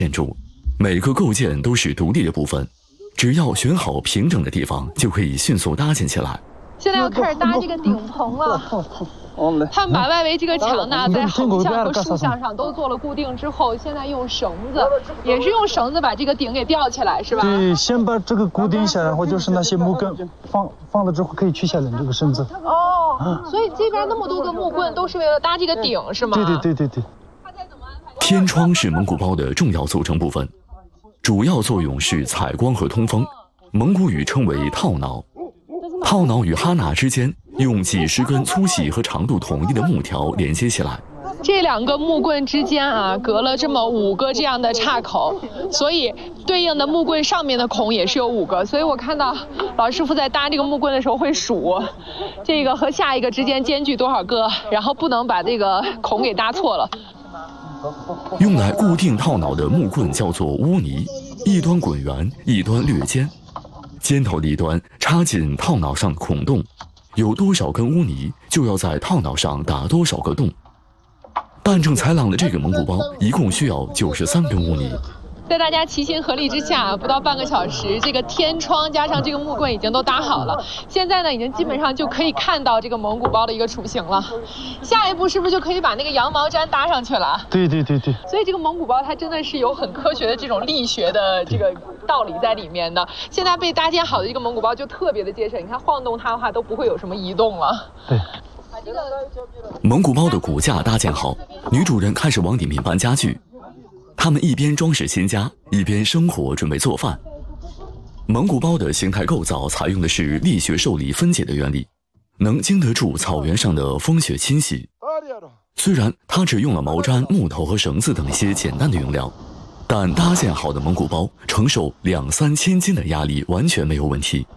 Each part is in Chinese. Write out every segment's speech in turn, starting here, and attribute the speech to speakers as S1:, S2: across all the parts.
S1: 建筑，每个构件都是独立的部分，只要选好平整的地方，就可以迅速搭建起来。
S2: 现在要开始搭这个顶棚了。他们把外围这个墙呢，在横向和竖向上都做了固定之后，现在用绳子，也是用绳子把这个顶给吊起来，是吧？
S3: 对，先把这个固定下，然后就是那些木棍放了之后可以取下来这个绳子。
S2: 哦，所以这边那么多个木棍都是为了搭这个顶，是吗？
S3: 对。
S1: 天窗是蒙古包的重要组成部分，主要作用是采光和通风。蒙古语称为套脑。套脑与哈纳之间用几十根粗细和长度统一的木条连接起来。
S2: 这两个木棍之间啊，隔了这么5个这样的岔口，所以对应的木棍上面的孔也是有5个。所以我看到老师傅在搭这个木棍的时候会数，这个和下一个之间间距多少个，然后不能把这个孔给搭错了。
S1: 用来固定套脑的木棍叫做乌泥，一端滚圆，一端略尖。尖头的一端插进套脑上的孔洞，有多少根乌泥，就要在套脑上打多少个洞。办证采朗的这个蒙古包一共需要93根乌泥。
S2: 在大家齐心合力之下，不到半个小时，这个天窗加上这个木棍已经都搭好了。现在呢，已经基本上就可以看到这个蒙古包的一个雏形了。下一步是不是就可以把那个羊毛毡搭上去了？
S3: 对。
S2: 所以这个蒙古包它真的是有很科学的这种力学的这个道理在里面的。现在被搭建好的一个蒙古包就特别的结实，你看晃动它的话都不会有什么移动了。
S3: 对。
S1: 蒙古包的骨架搭建好，女主人开始往里面搬家具。他们一边装饰新家，一边生火准备做饭。蒙古包的形态构造采用的是力学受力分解的原理，能经得住草原上的风雪侵袭。虽然它只用了毛毡、木头和绳子等一些简单的用料，但搭建好的蒙古包承受2-3千斤的压力完全没有问题。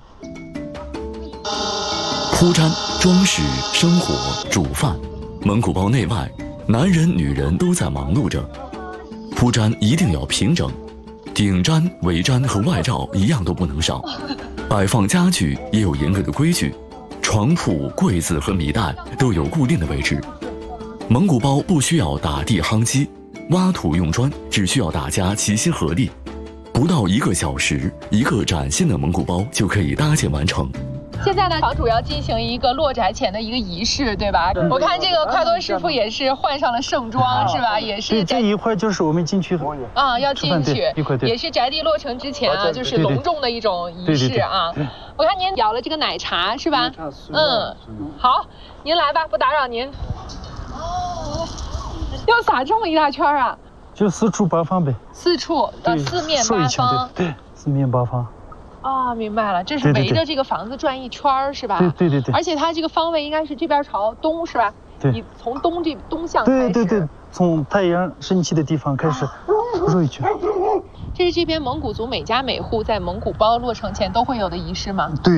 S1: 铺毡、装饰、生火、煮饭，蒙古包内外，男人女人都在忙碌着。铺毡一定要平整，顶毡、围毡和外罩一样都不能少。摆放家具也有严格的规矩，床铺、柜子和米袋都有固定的位置。蒙古包不需要打地夯基，挖土用砖只需要大家齐心合力，不到1个小时，一个崭新的蒙古包就可以搭建完成。
S2: 现在呢，房主要进行一个落宅前的一个仪式，对吧？我看这个快多师傅也是换上了盛装，是吧？也是。
S3: 对，这一会儿就是我们进去
S2: 啊，要进去，也是宅地落成之前啊，就是隆重的一种仪式啊。我看您舀了这个奶茶，是吧？好，您来吧，不打扰您。要撒这么一大圈啊？
S3: 就4处8方呗。
S2: 4处，四面八方。
S3: 对，4面8方。
S2: 啊，明白了，这是围着这个房子转一圈是吧？
S3: 对。
S2: 而且它这个方位应该是这边朝东是吧？
S3: 对。
S2: 你从东向开始。
S3: 对，从太阳升起的地方开始绕一圈。
S2: 这是这边蒙古族每家每户在蒙古包落成前都会有的仪式吗？
S3: 对。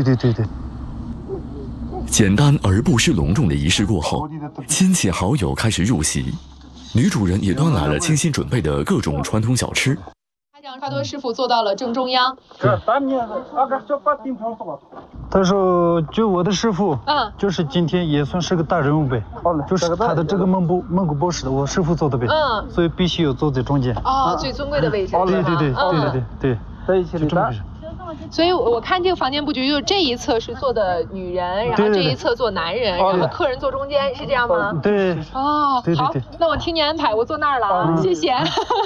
S1: 简单而不失隆重的仪式过后，亲戚好友开始入席，女主人也端来了精心准备的各种传统小吃。
S2: 让快多师傅坐到了正中央。
S3: 他说，就我的师傅，就是今天也算是个大人物呗，就是他的这个蒙古包是我师傅做的呗，所以必须有坐在中间。
S2: 最尊贵的位置。
S3: 对，就这么回事。
S2: 所以我看这个房间布局，就是这一侧是坐的女人，然后这一侧坐男人，然后客人坐中间，是这样吗？
S3: 对。
S2: 好，那我听您安排，我坐那儿了，谢谢。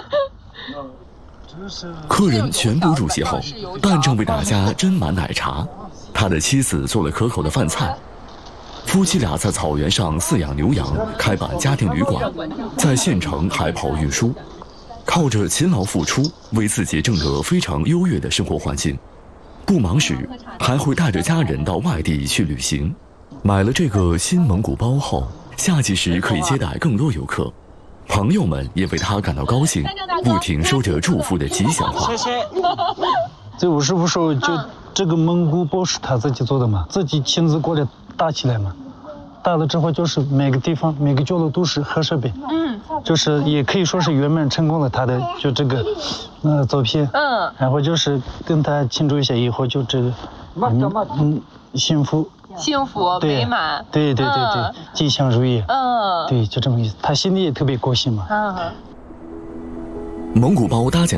S1: 客人全部入席后，办证为大家斟满奶茶，他的妻子做了可口的饭菜。夫妻俩在草原上饲养牛羊，开办家庭旅馆，在县城海跑运输，靠着勤劳付出，为自己挣得非常优越的生活环境。不忙时，还会带着家人到外地去旅行。买了这个新蒙古包后，夏季时可以接待更多游客。朋友们也为他感到高兴，不停说着祝福的吉祥话。
S3: 这我师傅说，就这个蒙古包是他自己做的嘛，自己亲自过来搭起来嘛。搭了之后，就是每个地方每个角落都是合适呗。就是也可以说是圆满成功了他的就这个照片。然后就是跟他庆祝一下，以后就这个幸福美满。对，吉祥如意。对，就这么意思。他心里也特别高兴嘛。
S1: 蒙古包搭建